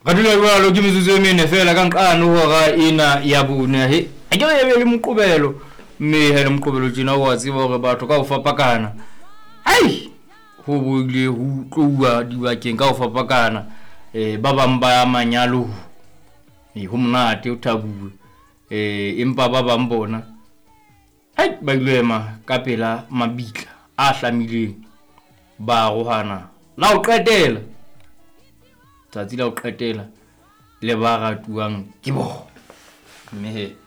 Kadula jwalo ke metsotso e mene fela ka nqano hora ena ya bone he a ke be le moqobelo mme he le moqobelo tjena wa tseba hore batho ka ho fapakana hai ho bile ho tloua dibakeng ka ho fapakana ba bang ba manyalo ho monate o thabue empa ba bang bona hai ba ilema ka pela mabitla a hlamileng ba rohana la o qetela tsatsi la o qetela le ba ratuwang ke bo mme he